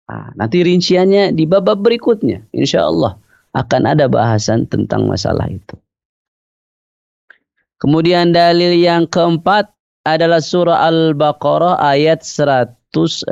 Nah, nanti rinciannya di bab berikutnya. Insya Allah akan ada bahasan tentang masalah itu. Kemudian dalil yang keempat adalah surah Al-Baqarah ayat 165.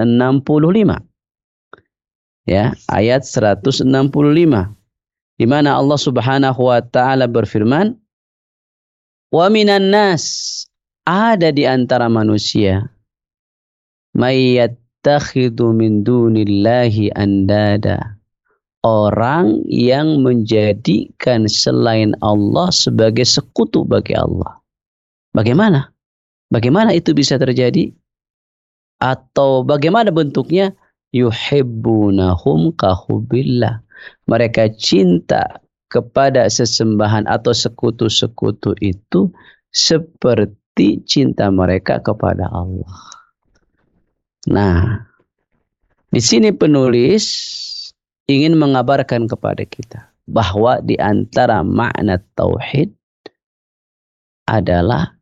Ya, ayat 165. Di mana Allah Subhanahu wa taala berfirman, "Wa minan nas", ada di antara manusia, "may yattakhidhu min dunillahi andada", orang yang menjadikan selain Allah sebagai sekutu bagi Allah. Bagaimana? Bagaimana itu bisa terjadi? Atau bagaimana bentuknya? Yuhibbunahum kahubbillah. Mereka cinta kepada sesembahan atau sekutu-sekutu itu seperti cinta mereka kepada Allah. Nah, di sini penulis ingin mengabarkan kepada kita bahwa di antara makna tauhid adalah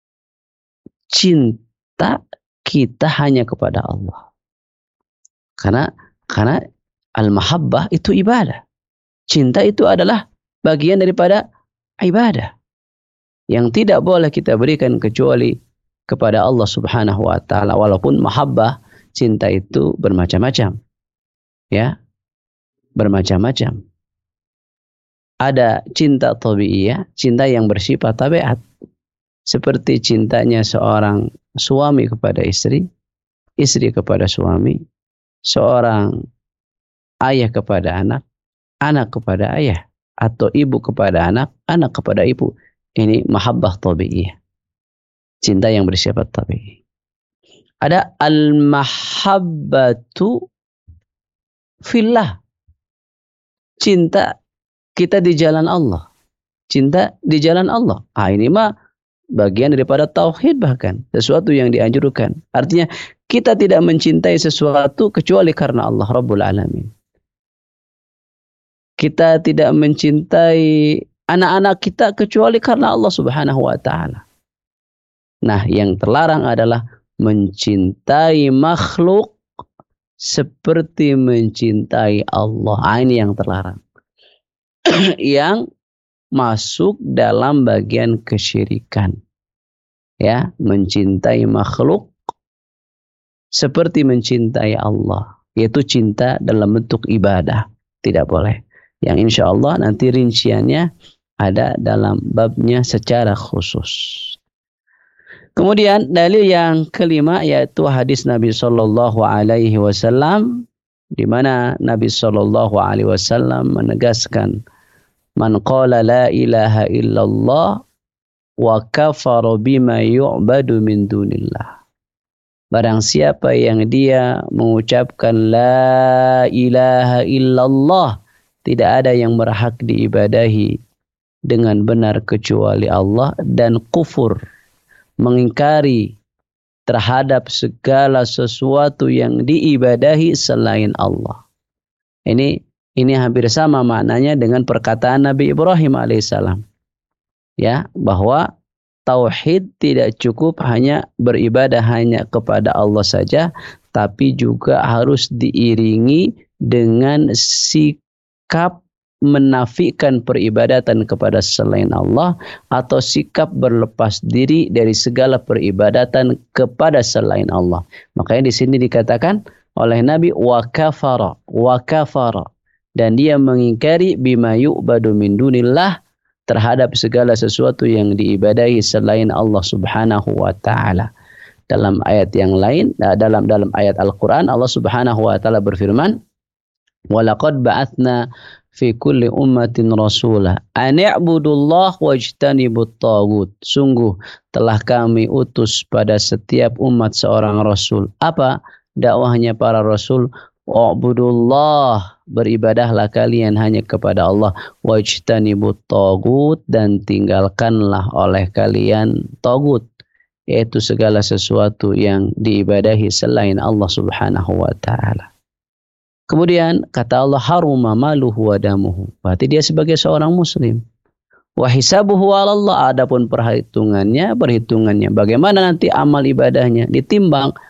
cinta kita hanya kepada Allah. Karena al-mahabbah itu ibadah. Cinta itu adalah bagian daripada ibadah yang tidak boleh kita berikan kecuali kepada Allah Subhanahu wa taala. Walaupun mahabbah, cinta itu bermacam-macam. Ya. Bermacam-macam. Ada cinta tabi'iyah, cinta yang bersifat tabiat. Seperti cintanya seorang suami kepada istri, istri kepada suami, seorang ayah kepada anak, anak kepada ayah, atau ibu kepada anak, anak kepada ibu. Ini mahabbah tabi'iyah. Cinta yang bersifat tabi'i. Ada al-mahabbatu fillah. Cinta kita di jalan Allah. Cinta di jalan Allah. Ini mah bagian daripada tauhid bahkan. Sesuatu yang dianjurkan. Artinya kita tidak mencintai sesuatu kecuali karena Allah Rabbul Alamin. Kita tidak mencintai anak-anak kita kecuali karena Allah Subhanahu wa taala. Nah, yang terlarang adalah mencintai makhluk seperti mencintai Allah. Ini yang terlarang. Yang masuk dalam bagian kesyirikan. Ya, mencintai makhluk seperti mencintai Allah, yaitu cinta dalam bentuk ibadah. Tidak boleh. Yang insya Allah nanti rinciannya ada dalam babnya secara khusus. Kemudian dalil yang kelima yaitu hadis Nabi Sallallahu Alaihi Wasallam, di mana Nabi Sallallahu Alaihi Wasallam menegaskan, "Man qala la ilaha illallah wa kafara bima yu'badu min dunillah." Barang siapa yang dia mengucapkan la ilaha illallah, tidak ada yang berhak diibadahi dengan benar kecuali Allah, dan kufur, mengingkari terhadap segala sesuatu yang diibadahi selain Allah. Ini hampir sama maknanya dengan perkataan Nabi Ibrahim alaihissalam. Ya, bahwa tauhid tidak cukup hanya beribadah hanya kepada Allah saja, tapi juga harus diiringi dengan sikap menafikan peribadatan kepada selain Allah, atau sikap berlepas diri dari segala peribadatan kepada selain Allah. Makanya di sini dikatakan oleh Nabi wa kafara, dan dia mengingkari bima yu'badu min dunillah, terhadap segala sesuatu yang diibadahi selain Allah Subhanahu wa taala. Dalam ayat yang lain, dalam ayat Al-Qur'an, Allah Subhanahu wa taala berfirman, "Walaqad ba'atsna fi kulli ummatin rasulah an i'budullah wajtanibut taghut." Sungguh telah kami utus pada setiap umat seorang rasul. Apa dakwahnya para rasul? Wa'budullah, beribadahlah kalian hanya kepada Allah, wajtanibut taghut, dan tinggalkanlah oleh kalian taghut, yaitu segala sesuatu yang diibadahi selain Allah Subhanahu wa taala. Kemudian kata Allah, haruma maluhu wa damuhu, berarti dia sebagai seorang muslim. Wa hisabuhu 'ala Allah, adapun perhitungannya bagaimana nanti amal ibadahnya ditimbang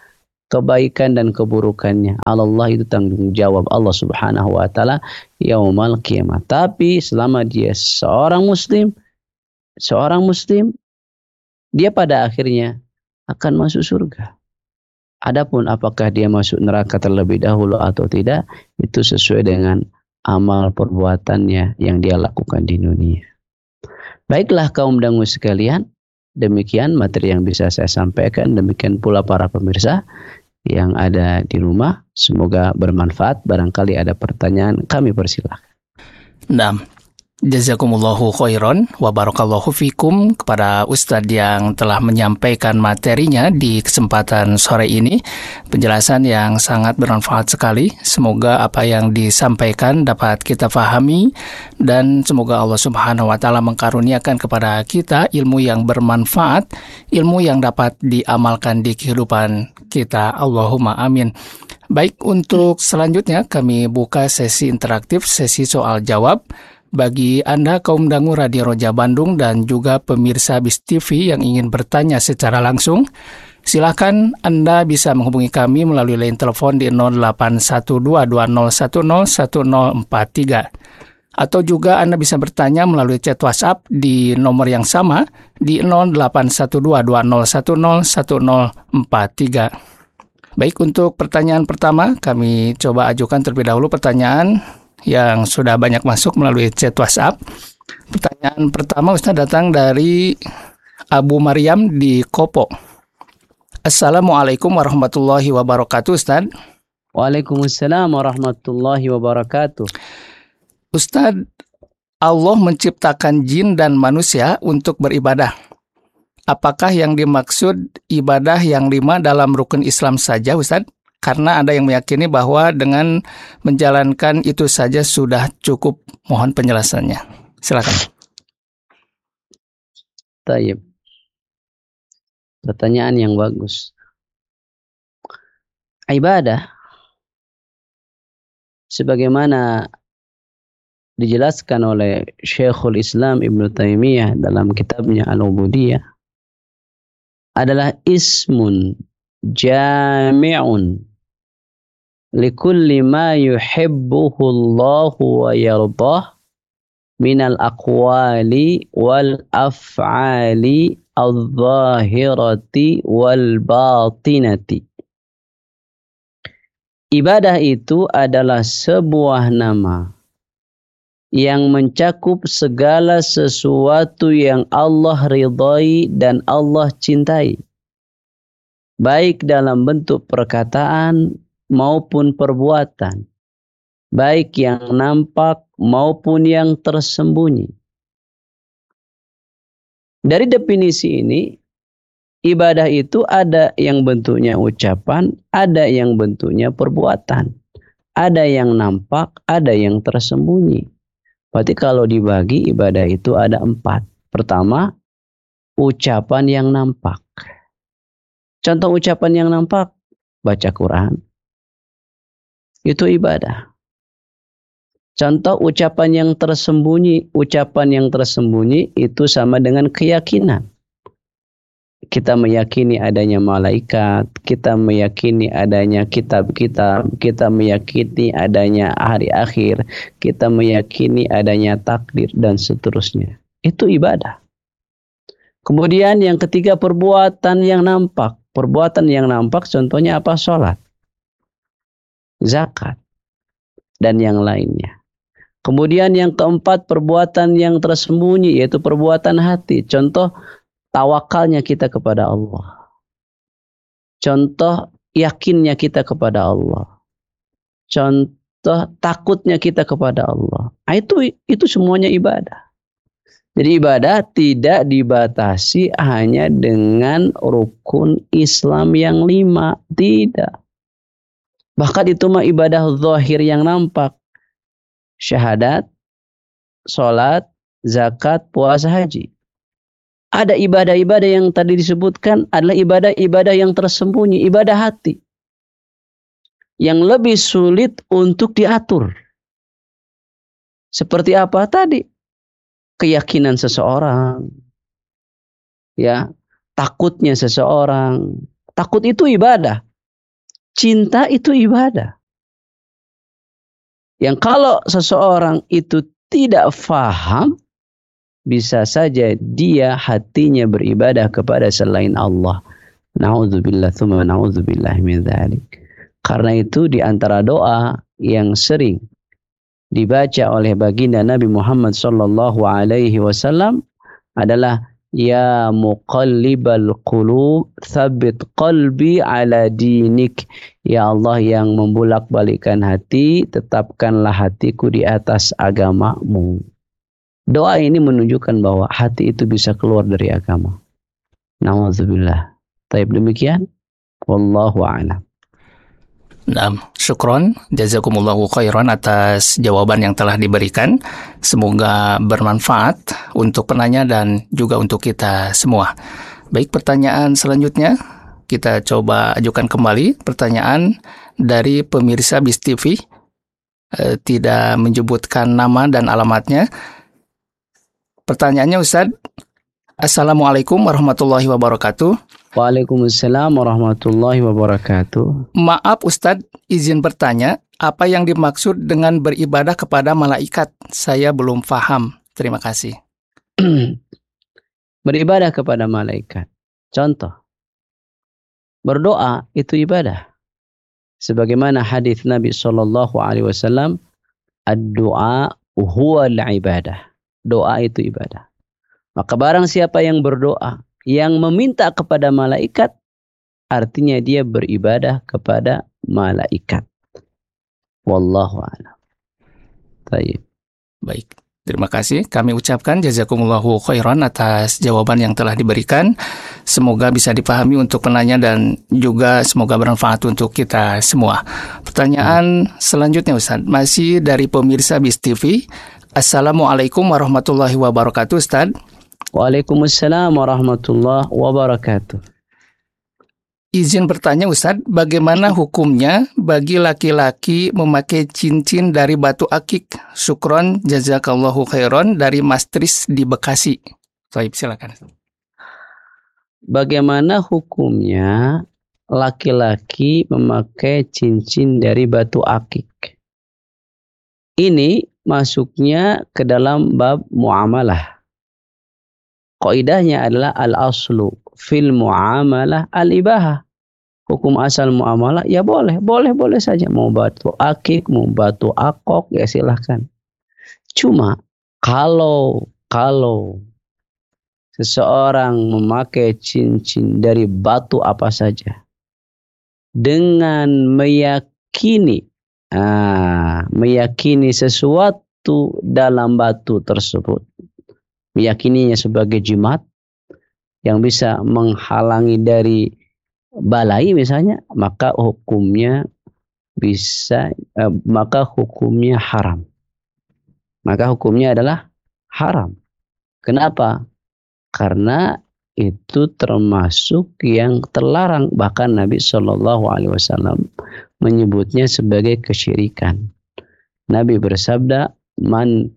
kebaikan dan keburukannya. Allah itu tanggung jawab Allah Subhanahu wa taala yaumal qiyamah. Tapi selama dia seorang muslim, dia pada akhirnya akan masuk surga. Adapun apakah dia masuk neraka terlebih dahulu atau tidak, itu sesuai dengan amal perbuatannya yang dia lakukan di dunia. Baiklah kaum dangu sekalian, demikian materi yang bisa saya sampaikan. Demikian pula para pemirsa yang ada di rumah. Semoga bermanfaat. Barangkali ada pertanyaan, kami persilahkan. Nah, jazakumullahu khairan wa barakallahu fikum kepada Ustadz yang telah menyampaikan materinya di kesempatan sore ini. Penjelasan yang sangat bermanfaat sekali. Semoga apa yang disampaikan dapat kita pahami dan semoga Allah Subhanahu wa taala mengkaruniakan kepada kita ilmu yang bermanfaat, ilmu yang dapat diamalkan di kehidupan kita. Allahumma amin. Baik, untuk selanjutnya kami buka sesi interaktif, sesi soal jawab. Bagi Anda kaum dangu Radio Roja Bandung dan juga pemirsa BIS TV yang ingin bertanya secara langsung, silakan Anda bisa menghubungi kami melalui line telepon di 081220101043. Atau juga Anda bisa bertanya melalui chat WhatsApp di nomor yang sama di 081220101043. Baik, untuk pertanyaan pertama kami coba ajukan terlebih dahulu pertanyaan yang sudah banyak masuk melalui chat WhatsApp. Pertanyaan pertama Ustaz datang dari Abu Maryam di Kopo. Assalamualaikum warahmatullahi wabarakatuh, Ustaz. Waalaikumsalam warahmatullahi wabarakatuh. Ustaz, Allah menciptakan jin dan manusia untuk beribadah. Apakah yang dimaksud ibadah yang 5 dalam rukun Islam saja, Ustaz? Karena ada yang meyakini bahwa dengan menjalankan itu saja sudah cukup. Mohon penjelasannya. Silakan. Tayyib. Pertanyaan yang bagus. Ibadah sebagaimana dijelaskan oleh Syekhul Islam Ibnu Taimiyah dalam kitabnya Al-Ubudiyah adalah ismun jami'un likulli ma yuhibbuhu Allahu wa yardah minal aqwali wal af'ali al-zahirati wal batinati. Ibadah itu adalah sebuah nama yang mencakup segala sesuatu yang Allah ridhai dan Allah cintai, baik dalam bentuk perkataan maupun perbuatan, baik yang nampak maupun yang tersembunyi. Dari definisi ini, ibadah itu ada yang bentuknya ucapan, ada yang bentuknya perbuatan, ada yang nampak, ada yang tersembunyi. Berarti kalau dibagi ibadah itu ada 4. Pertama, ucapan yang nampak. Contoh ucapan yang nampak, baca Quran. Itu ibadah. Contoh ucapan yang tersembunyi itu sama dengan keyakinan. Kita meyakini adanya malaikat, kita meyakini adanya kitab-kitab, kita meyakini adanya hari akhir, kita meyakini adanya takdir dan seterusnya. Itu ibadah. Kemudian yang ketiga, perbuatan yang nampak. Perbuatan yang nampak contohnya apa? Sholat, zakat, dan yang lainnya. Kemudian yang keempat, perbuatan yang tersembunyi, yaitu perbuatan hati. Contoh tawakalnya kita kepada Allah. Contoh yakinnya kita kepada Allah. Contoh takutnya kita kepada Allah. Nah, itu semuanya ibadah. Jadi ibadah tidak dibatasi hanya dengan rukun Islam yang 5. Tidak. Bahkan itu mah ibadah zahir yang nampak. Syahadat, sholat, zakat, puasa, haji. Ada ibadah-ibadah yang tadi disebutkan adalah ibadah-ibadah yang tersembunyi, ibadah hati. Yang lebih sulit untuk diatur. Seperti apa tadi? Keyakinan seseorang. Ya, takutnya seseorang. Takut itu ibadah. cinta itu ibadah. Yang kalau seseorang itu tidak faham, bisa saja dia hatinya beribadah kepada selain Allah. Na'udzubillah tsumma na'udzubillah min dzalik. Karena itu di antara doa yang sering dibaca oleh baginda Nabi Muhammad sallallahu alaihi wasallam adalah ya muqallibal qulub tsabbit qalbi ala dinik. Ya Allah yang membulak-balikkan hati, tetapkanlah hatiku di atas agamamu. Doa ini menunjukkan bahwa hati itu bisa keluar dari agama. Na'udzubillah. Taib demikian. Wallahu a'lam. Nah, syukron, jazakumullahu khairan atas jawaban yang telah diberikan. Semoga bermanfaat untuk penanya dan juga untuk kita semua. Baik, pertanyaan selanjutnya kita coba ajukan kembali. Pertanyaan dari pemirsa BIS TV, tidak menyebutkan nama dan alamatnya. Pertanyaannya, Ustaz, Assalamualaikum warahmatullahi wabarakatuh. Waalaikumsalam warahmatullahi wabarakatuh. Maaf Ustadz, izin bertanya, apa yang dimaksud dengan beribadah kepada malaikat? Saya belum paham. Terima kasih. Beribadah kepada malaikat. Contoh, berdoa itu ibadah. Sebagaimana hadis Nabi SAW, ad-du'a huwal ibadah. Doa itu ibadah. Maka barang siapa yang berdoa, yang meminta kepada malaikat, artinya dia beribadah kepada malaikat. Wallahu a'lam. Baik, terima kasih. Kami ucapkan jazakumullahu khairan atas jawaban yang telah diberikan. Semoga bisa dipahami untuk penanya dan juga semoga bermanfaat untuk kita semua. Pertanyaan selanjutnya Ustaz, masih dari pemirsa BIS TV. Assalamualaikum warahmatullahi wabarakatuh Ustaz. Waalaikumsalam warahmatullahi wabarakatuh. Izin bertanya Ustadz, bagaimana hukumnya bagi laki-laki memakai cincin dari batu akik? Syukron, jazakallahu khairan dari Mas Tris di Bekasi. Baik, silakan. Bagaimana hukumnya laki-laki memakai cincin dari batu akik? Ini masuknya ke dalam bab muamalah. Qaidahnya adalah al-aslu fil muamalah al-ibahah. Hukum asal muamalah ya boleh saja. Mau batu akik, mau batu akok ya silahkan. Cuma kalau seseorang memakai cincin dari batu apa saja dengan meyakini sesuatu dalam batu tersebut, meyakininya sebagai jimat yang bisa menghalangi dari balai misalnya, maka hukumnya haram. Maka hukumnya adalah haram. Kenapa? Karena itu termasuk yang terlarang, bahkan Nabi SAW menyebutnya sebagai kesyirikan. Nabi bersabda, man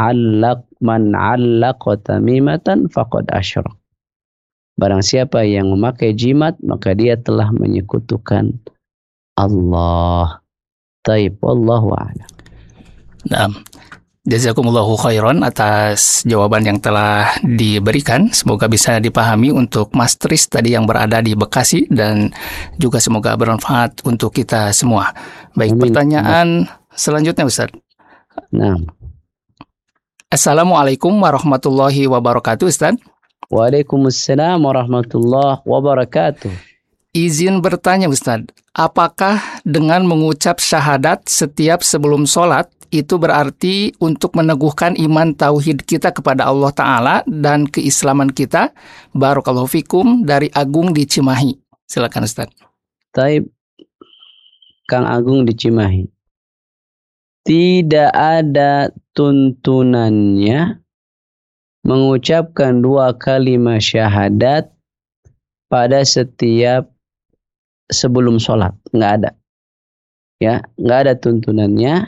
'allaqa tamimatan faqad asyrak. Barang siapa yang memakai jimat, maka dia telah menyekutukan Allah. Taib, wallahu a'lam. Nah, jazakumullahu khairan atas jawaban yang telah diberikan. Semoga bisa dipahami untuk Mas Tris tadi yang berada di Bekasi dan juga semoga bermanfaat untuk kita semua. Baik, amin. Pertanyaan selanjutnya Ustaz. Nah. Assalamualaikum warahmatullahi wabarakatuh Ustaz. Waalaikumsalam warahmatullahi wabarakatuh. Izin bertanya Ustaz, apakah dengan mengucap syahadat setiap sebelum sholat itu berarti untuk meneguhkan iman tauhid kita kepada Allah Ta'ala dan keislaman kita? Barakallahu fikum dari Agung di Cimahi. Silakan Ustaz. Taib, Kang Agung di Cimahi. Tidak ada tuntunannya mengucapkan 2 kalimat syahadat pada setiap sebelum sholat. Nggak ada. Ya, nggak ada tuntunannya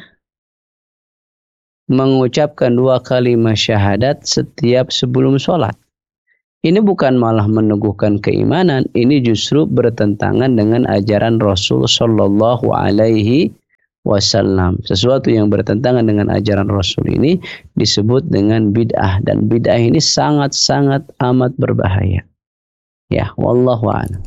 mengucapkan 2 kalimat syahadat setiap sebelum sholat. Ini bukan malah meneguhkan keimanan, ini justru bertentangan dengan ajaran Rasul Shallallahu Alaihi Wasallam. Sesuatu yang bertentangan dengan ajaran Rasul ini disebut dengan bid'ah, dan bid'ah ini sangat-sangat amat berbahaya. Ya, wallahu a'lam.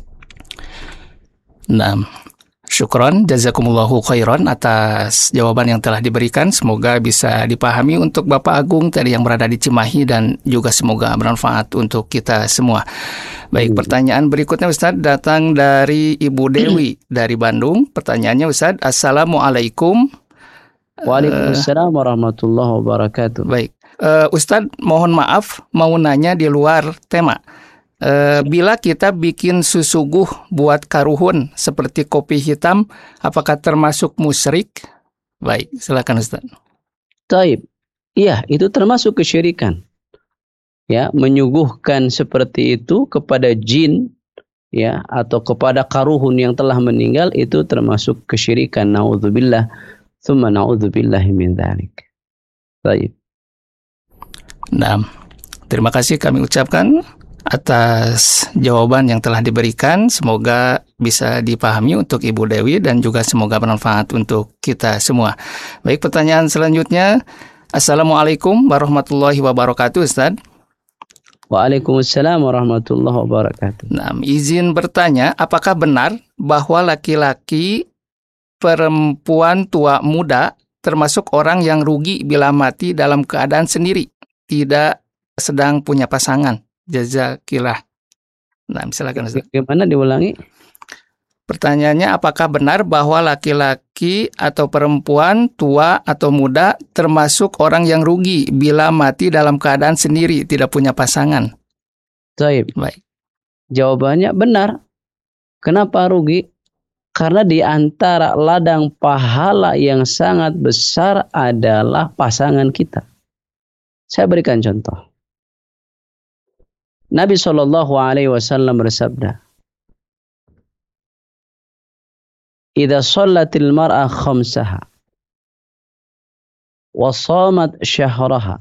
Nah, syukron, jazakumullahu khairan atas jawaban yang telah diberikan. Semoga bisa dipahami untuk Bapak Agung tadi yang berada di Cimahi, dan juga semoga bermanfaat untuk kita semua. Baik, pertanyaan berikutnya Ustadz datang dari Ibu Dewi dari Bandung. Pertanyaannya Ustadz, Assalamualaikum. Waalaikumsalam warahmatullahi wabarakatuh. Baik, Ustadz mohon maaf mau nanya di luar tema. Bila kita bikin susuguh buat karuhun seperti kopi hitam, apakah termasuk musyrik? Baik, silakan Ustaz. Taib. Iya, itu termasuk kesyirikan. Ya, menyuguhkan seperti itu kepada jin, ya, atau kepada karuhun yang telah meninggal, itu termasuk kesyirikan. Naudzubillah, tsumma naudzubillahi min dzalik. Taib. Nah, terima kasih kami ucapkan atas jawaban yang telah diberikan. Semoga bisa dipahami untuk Ibu Dewi dan juga semoga bermanfaat untuk kita semua. Baik, pertanyaan selanjutnya. Assalamualaikum warahmatullahi wabarakatuh, Ustaz. Waalaikumsalam warahmatullahi wabarakatuh. Nah, izin bertanya, apakah benar bahwa laki-laki, perempuan, tua, muda termasuk orang yang rugi bila mati dalam keadaan sendiri, tidak sedang punya pasangan? Jazakillah. Nah, silakan Ustaz. Bagaimana diulangi? Pertanyaannya, apakah benar bahwa laki-laki atau perempuan, tua atau muda termasuk orang yang rugi bila mati dalam keadaan sendiri, tidak punya pasangan? Taib. Baik. Jawabannya benar. Kenapa rugi? Karena di antara ladang pahala yang sangat besar adalah pasangan kita. Saya berikan contoh. Nabi SAW bersabda, "Idza shallatil mar'a khamsaha wa shamat syahraha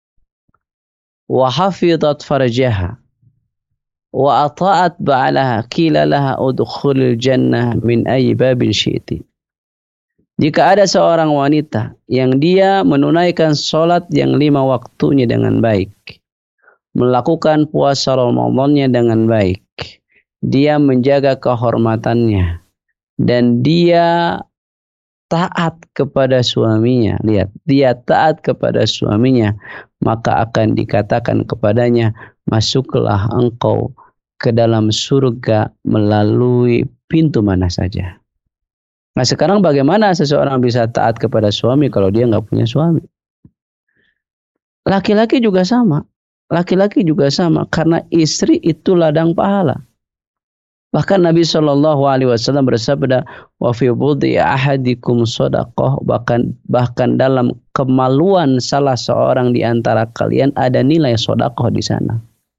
wa hafizat farjaha wa ata'at ba'laha qila laha udkhulil jannah min ayyi babin syi'ti." Jika ada seorang wanita yang dia menunaikan salat yang 5 waktunya dengan baik, melakukan puasa Ramadannya dengan baik, dia menjaga kehormatannya, dan dia taat kepada suaminya. Lihat, dia taat kepada suaminya, maka akan dikatakan kepadanya, masuklah engkau ke dalam surga melalui pintu mana saja. Nah, sekarang bagaimana seseorang bisa taat kepada suami kalau dia nggak punya suami? Laki-laki juga sama. Laki-laki juga sama, karena istri itu ladang pahala. Bahkan Nabi SAW bersabda, wa fi budhi ahadikum shadaqah, bahkan dalam kemaluan salah seorang di antara kalian ada nilai sedekah di sana.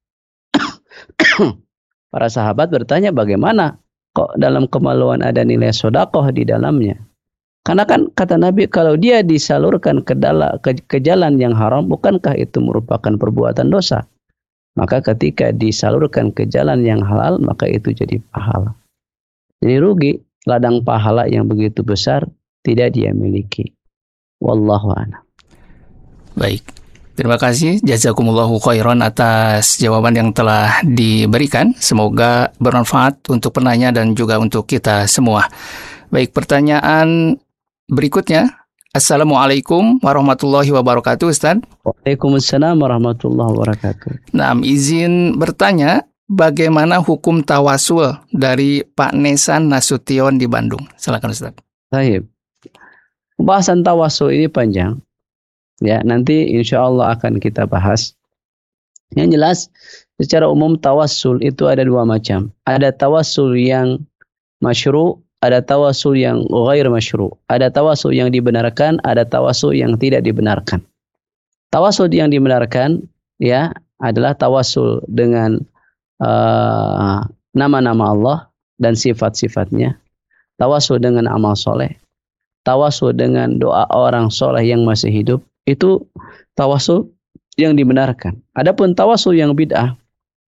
Para sahabat bertanya, bagaimana kok dalam kemaluan ada nilai sedekah di dalamnya? Karena kan kata Nabi, kalau dia disalurkan ke jalan yang haram, bukankah itu merupakan perbuatan dosa? Maka ketika disalurkan ke jalan yang halal, maka itu jadi pahala. Jadi rugi, ladang pahala yang begitu besar tidak dia miliki. Wallahu a'lam. Baik, terima kasih jazakumullahu khairan atas jawaban yang telah diberikan. Semoga bermanfaat untuk penanya dan juga untuk kita semua. Baik, pertanyaan berikutnya. Assalamualaikum warahmatullahi wabarakatuh, Ustaz. Waalaikumsalam warahmatullahi wabarakatuh. Nah, izin bertanya, bagaimana hukum tawasul dari Pak Nesan Nasution di Bandung? Silakan Ustaz. Baik. Pembahasan tawasul ini panjang. Ya, nanti insya Allah akan kita bahas. Yang jelas, secara umum tawasul itu ada 2 macam. Ada tawasul yang masyru', ada tawasul yang ghair masyru'. Ada tawasul yang dibenarkan, ada tawasul yang tidak dibenarkan. Tawasul yang dibenarkan ya adalah tawasul dengan nama-nama Allah dan sifat-sifatnya. Tawasul dengan amal soleh. Tawasul dengan doa orang soleh yang masih hidup. Itu tawasul yang dibenarkan. Adapun tawasul yang bid'ah,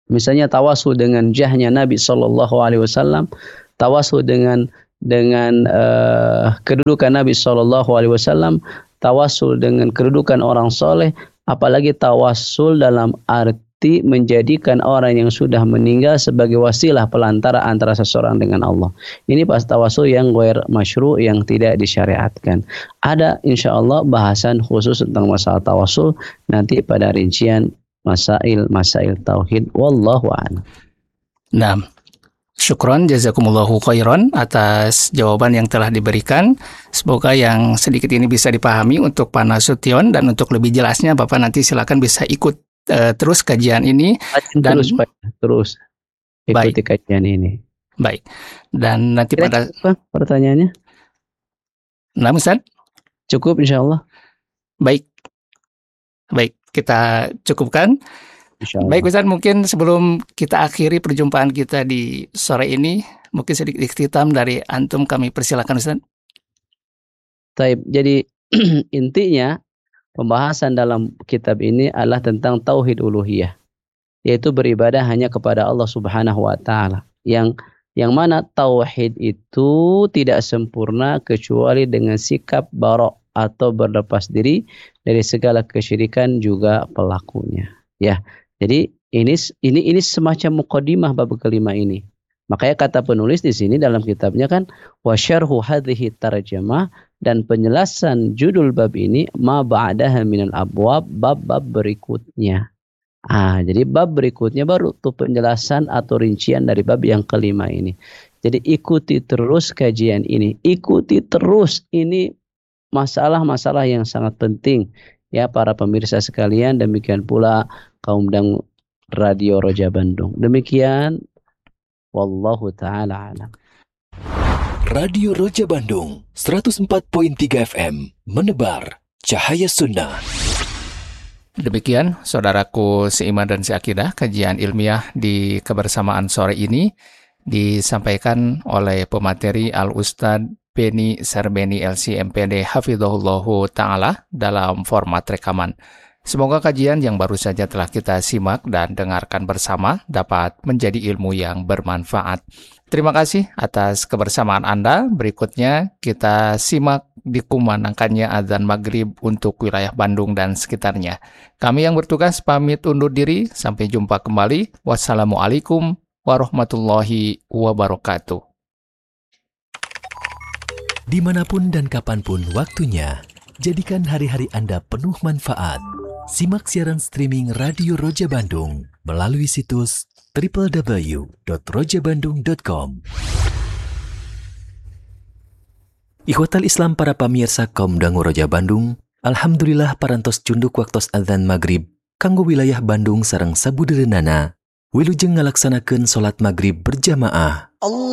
Misalnya tawasul dengan jahnya Nabi sallallahu alaihi wasallam, tawasul dengan kedudukan Nabi sallallahu alaihi wasallam, tawasul dengan kedudukan orang soleh, apalagi tawasul dalam arti menjadikan orang yang sudah meninggal sebagai wasilah pelantara antara seseorang dengan Allah. Ini pas tawasul yang ghair masyru', yang tidak disyariatkan. Ada insyaallah bahasan khusus tentang masalah tawasul nanti pada rincian masail tauhid, wallahu a'lam. Nah, syukron jazakumullahu khairan atas jawaban yang telah diberikan. Semoga yang sedikit ini bisa dipahami untuk Pak Nasution, dan untuk lebih jelasnya Bapak nanti silakan bisa ikut terus kajian ini dan terus ikuti kajian ini. Baik. Dan nanti pada pertanyaannya? Nah, Ustaz? Cukup insyaallah. Baik, kita cukupkan. Baik Ustaz, mungkin sebelum kita akhiri perjumpaan kita di sore ini, mungkin sedikit ikhtitam dari antum, kami persilakan Ustaz. Baik, jadi intinya pembahasan dalam kitab ini adalah tentang tauhid uluhiyah, yaitu beribadah hanya kepada Allah Subhanahu wa taala. Yang mana tauhid itu tidak sempurna kecuali dengan sikap bara' atau berlepas diri dari segala kesyirikan juga pelakunya. Ya. Jadi ini semacam muqaddimah bab kelima ini. Makanya kata penulis di sini dalam kitabnya kan wa syarhu hadhihi tarjamah, dan penjelasan judul bab ini ma ba'daha minal abwab, bab-bab berikutnya. Jadi bab berikutnya baru tuh penjelasan atau rincian dari bab yang kelima ini. Jadi ikuti terus kajian ini, ikuti terus, ini masalah-masalah yang sangat penting ya para pemirsa sekalian, demikian pula kaum dan Radio Roja Bandung. Demikian, wallahu taala alam. Radio Roja Bandung 104.3 FM menebar cahaya sunnah. Demikian saudaraku seiman dan seakidah, kajian ilmiah di kebersamaan sore ini disampaikan oleh pemateri Al-Ustadz Beni Sarbeni LC MPD Hafidhahullahu Ta'ala dalam format rekaman. Semoga kajian yang baru saja telah kita simak dan dengarkan bersama dapat menjadi ilmu yang bermanfaat. Terima kasih atas kebersamaan Anda. Berikutnya kita simak dikumandangkannya azan maghrib untuk wilayah Bandung dan sekitarnya. Kami yang bertugas pamit undur diri. Sampai jumpa kembali. Wassalamualaikum warahmatullahi wabarakatuh. Dimanapun dan kapanpun waktunya, jadikan hari-hari Anda penuh manfaat. Simak siaran streaming Radio Roja Bandung melalui situs www.rojabandung.com. Ikhwatal Islam para pamirsa kaum dangu Roja Bandung, alhamdulillah parantos cunduk waktos adzan maghrib kanggo wilayah Bandung sareng sabudereunana wilujeng ngalaksanakeun salat maghrib berjamaah.